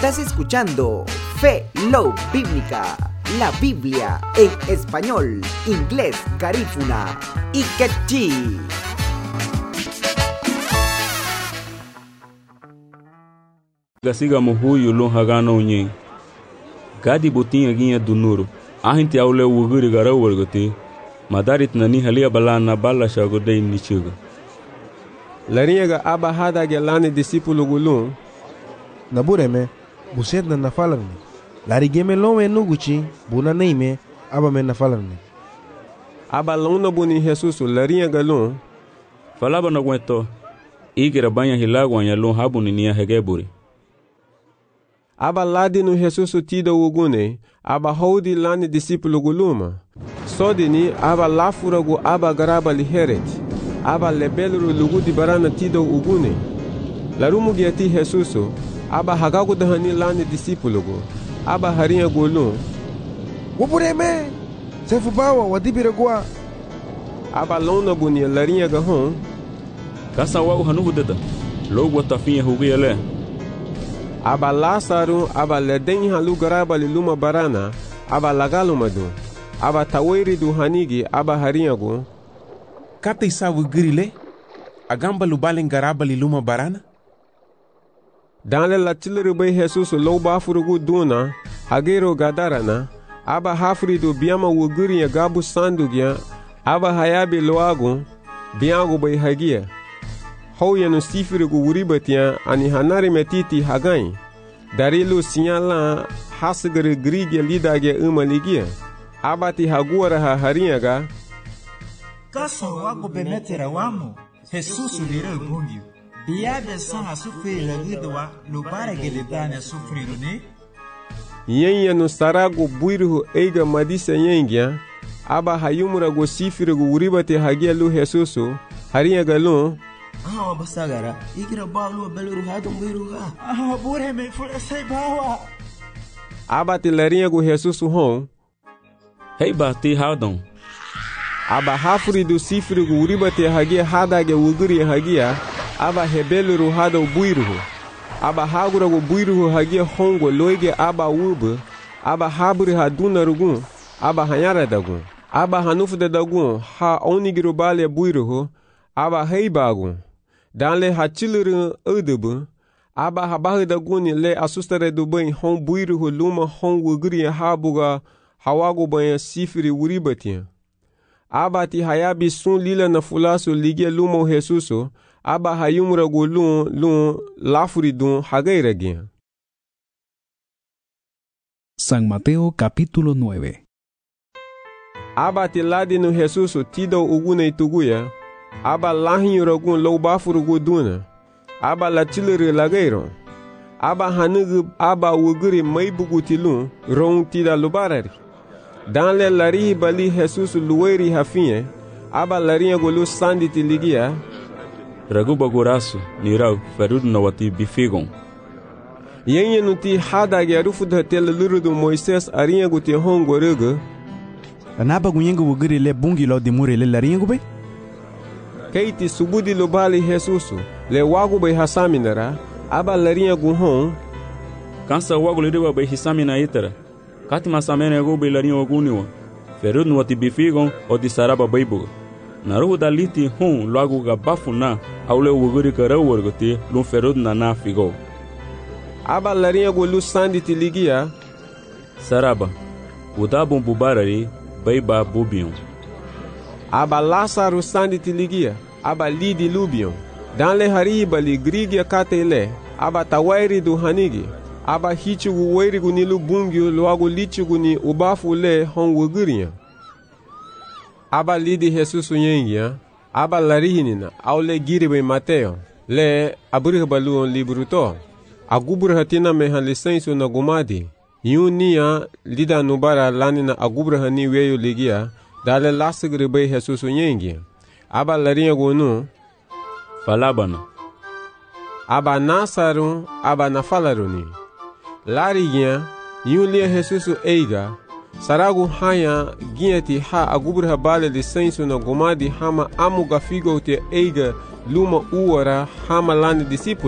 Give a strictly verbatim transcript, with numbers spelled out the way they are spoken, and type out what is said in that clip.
Estás escuchando Fe Love Bíblica, la Biblia en español, inglés, garífuna y quechí. Gasiga muhuyu lon hagano unye. Gadi butinga ginya dunuru. Ahinti aule wuguri gara wargati. Madarit nani halia balana bala shagodai nichuga. Lariyaga aba hada gelani disipulu gulun. Nabureme, buset na nafalarni. Larigeme lome nuguchi, buna neime, aba me nafalarni. Aba lona buni Jesusu lariyaga lun. Falaba na gwento. Igira banya hilagwanya lon habuni niya hegeburi. Aba ladi no Jesusu tida ugune, aba hodi lani disipulu guluma. Sodini aba lafuragu aba garaba liheret. Aba lebeluru lugu di barana tida ugune. Larumu giati Jesusu, aba hagagu dahani lani disipulugu. Aba harinha gulun. Wabureme! Sefubawa wadibiragwa. Aba lona bunia larinha gahon. Kasa wa uhanugu deda. Logo watafinha hugiyale. Aba Lasaru aba leden halu garaba liluma barana. Aba lagalumadu. Aba taweri du hanigi aba harinha gu. Kata isawu girile. Agamba lubalen garaba liluma barana. Danle la tilere bay Jesus lo bafurugu duna. Hagero gadarana. Aba hafri du biama wuguri ya gabu sandugya. Aba hayabi loagu. Biagu bay hagia. Hou yanu sifirigu wuribatia ani hanari metiti hagai. Darilu sinyala hasigere grigya lidagya umaligia. Abati haguara ha harinyaga. Kaso wago benetera wamo. Jesus lira ubungyu. Biada sana sufri lagidwa lubara gelidana sufri lune. Yenya no sarago buiruhu eiga madisa yengya. Aba hayumura go sifirigu wuribati hagia lu Jesusu. Harinyaga lu. Ah, basagara. Igira balu beluru hadum biruga. Ah, bure me fura sai bawa. Abati larinha go Jesusu hon. Hey bati hadon. Aba hafuri do sifri go uribate hagia hadage wuguri hagia. Aba hebeluru hado buiruhu. Aba hagura go buiruhu hagia hongo loige aba ubu. Aba haburi haduna rugun. Aba hanyara dagun. Aba hanufu de dagun. Ha onigiru bale buiruhu. Aba heibagun. Danle hachiliru udubu. Aba habahu daguni le asustare du bain hon buiruhu luma hon wuguri habuga hawago bain sifiri wuribatia. Aba ti hayabi sun lila na fulasu ligia luma Jesusu. Aba hayumura go lun lun lafuri dun hagairagia. San Mateo capítulo nueve. Aba ti ladi no Jesusu tido ugune ituguya. Aba lahin yuragun low bafurugu duna. Aba la tilere lagayron. Aba hanugu aba wuguri maibugu tilun rong tida lubarari. Danle lari bali Jesus luweri hafinye. Aba larinha golu sandi tiligia. Ragu bagurasu nirau ferud na wati bifigon. Yenye nuti hadage arufu dhatele lurudu Moises arinha guti hongo rugu. Anaba gunyengu wuguri le bungi lo dimure le larinha gube? Keiti subudi lubali Jesusu le wagu bay hasaminara. Aba larinha guhon. Kansa wagu lidiwa bay hisamina itara. Kati masamene go bay larinha waguniwa. Ferud na wati bifigon o di saraba baybuga. Naruhu daliti hon lagu gabafu na aule wuguri karau wargati lun ferud na na figo. Aba larinha go lu sandi tiligia. Saraba. Udabun bubarari bayba bubion. Aba Lasaru sandi tiligia. Aba lidi lubion. Danle hariba li grigia katele. Aba tawairi du hanigi. Aba hichugu wairigu nilu bungyu luagu lichugu ni ubafu le hon wuguria. Aba lidi Jesusu yengia. Aba larihinina. Aule giribe Mateo. Le aburihbaluon libruto. Aguburhatina mehan lisensu na gumadi. Yunia lida nubara lanina aguburhani weyo ligia. Dale lasigri bay Jesusu yengia. Aba larinha gonu. Falabana. Aba nasaru. Aba nafalaruni. Larigia. Yulia Jesusu eiga. Saragu haya giati ha aguburha bale lisensu na gomadi hama amuga figo te eiga luma uara hama lani discípulo.